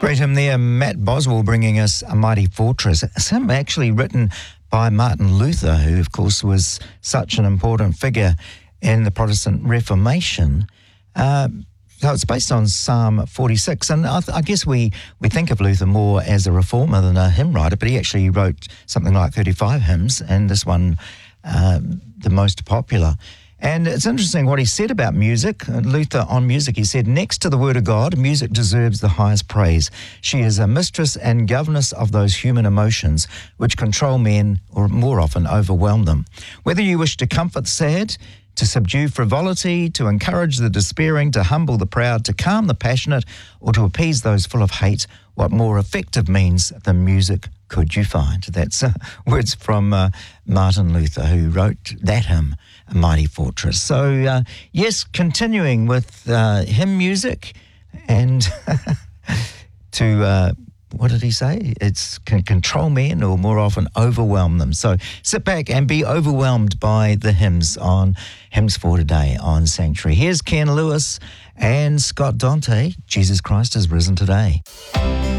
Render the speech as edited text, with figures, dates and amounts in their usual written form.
Great hymn there, Matt Boswell bringing us A Mighty Fortress. It's hymn actually written by Martin Luther, who of course was such an important figure in the Protestant Reformation. So it's based on Psalm 46, and I guess we think of Luther more as a reformer than a hymn writer, but he actually wrote something like 35 hymns, and this one the most popular. And it's interesting what he said about music. Luther on music, he said, next to the word of God, music deserves the highest praise. She is a mistress and governess of those human emotions which control men or more often overwhelm them. Whether you wish to comfort the sad, to subdue frivolity, to encourage the despairing, to humble the proud, to calm the passionate, or to appease those full of hate, what more effective means than music could you find? That's words from Martin Luther, who wrote that hymn, A Mighty Fortress. So, yes, continuing with hymn music and to, what did he say? It's can control men or more often overwhelm them. So sit back and be overwhelmed by the hymns on Hymns for Today on Sanctuary. Here's Ken Lewis and Scott Dante, Jesus Christ is Risen Today.